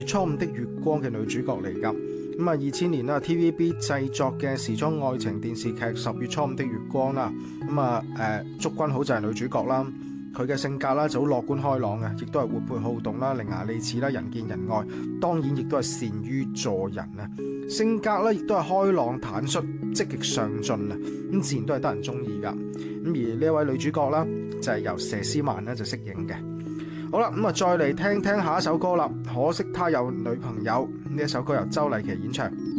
初五的月光嘅女主角嚟㗎。咁啊，2000年啦 TVB 製作嘅時裝愛情電視劇《十月初五的月光》啦。咁啊祝君好就係女主角啦。佢嘅性格啦就好樂觀開朗嘅，亦都係活潑好動啦、伶牙俐齒啦、人見人愛，當然亦都係善於助人啊。性格咧亦都係開朗坦率、積極上進啊，咁自然都係得人中意噶。咁而呢一位女主角啦，就係由佘詩曼咧就飾演嘅。好啦，咁啊再嚟聽聽下一首歌啦。可惜他有女朋友，呢一首歌由周麗淇演唱。